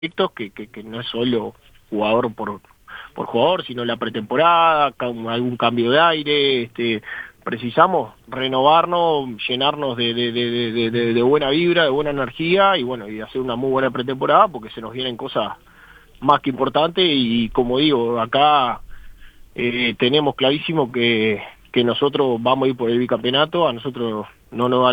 proyectos que no es solo jugador por jugador, sino la pretemporada, algún cambio de aire, precisamos renovarnos, llenarnos de buena vibra, de buena energía y bueno, y hacer una muy buena pretemporada porque se nos vienen cosas más que importantes y como digo, acá tenemos clarísimo que nosotros vamos a ir por el bicampeonato, a nosotros no nos da